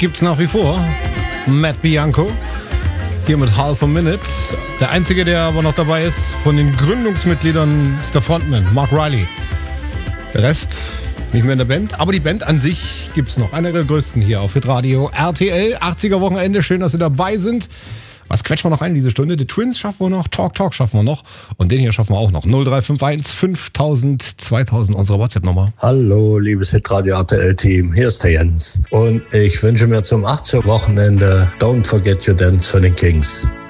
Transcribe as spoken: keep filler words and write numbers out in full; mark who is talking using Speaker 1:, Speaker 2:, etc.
Speaker 1: gibt's nach wie vor. Matt Bianco. Hier mit Half a Minute. Der einzige, der aber noch dabei ist, von den Gründungsmitgliedern, ist der Frontman, Mark Riley. Der Rest nicht mehr in der Band, aber die Band an sich gibt's noch. Einer der größten hier auf Hitradio R T L. achtziger Wochenende, schön, dass Sie dabei sind. Was quetschen wir noch rein in diese Stunde? Die Twins schaffen wir noch, Talk Talk schaffen wir noch und den hier schaffen wir auch noch. null drei fünf eins fünftausend zweitausend, unsere WhatsApp-Nummer.
Speaker 2: Hallo, liebes Hitradio R T L-Team, hier ist der Jens. Und ich wünsche mir zum achtziger Wochenende Don't Forget Your Dance von den Kings.